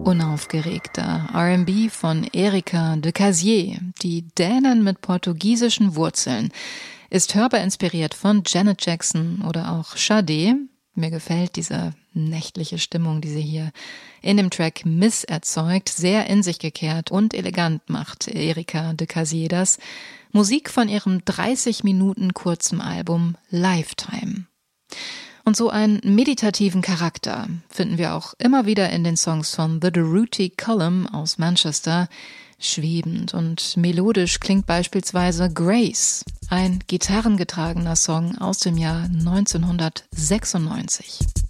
Unaufgeregter R&B von Erika de Casier, die Dänin mit portugiesischen Wurzeln, ist hörbar inspiriert von Janet Jackson oder auch Sade. Mir gefällt diese nächtliche Stimmung, die sie hier in dem Track Miss erzeugt. Sehr in sich gekehrt und elegant macht Erika de Casier das. Musik von ihrem 30 Minuten kurzen Album Lifetime. Und so einen meditativen Charakter finden wir auch immer wieder in den Songs von The Durruti Column aus Manchester. Schwebend und melodisch klingt beispielsweise Grace, ein gitarrengetragener Song aus dem Jahr 1996.